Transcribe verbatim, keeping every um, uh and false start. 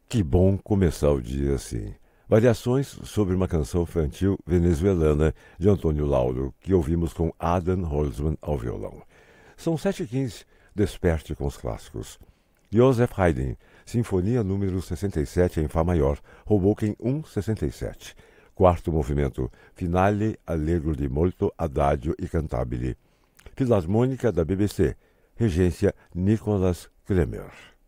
Que bom começar o dia assim. Variações sobre uma canção infantil venezuelana de Antônio Lauro, que ouvimos com Adam Holzman ao violão. São sete e quinze, desperte com os clássicos. Joseph Haydn, Sinfonia número sessenta e sete em Fá maior, Hoboken cento e sessenta e sete. Quarto movimento, Finale allegro di molto adagio e cantabile. Filarmônica da B B C, regência Nicholas Kremer.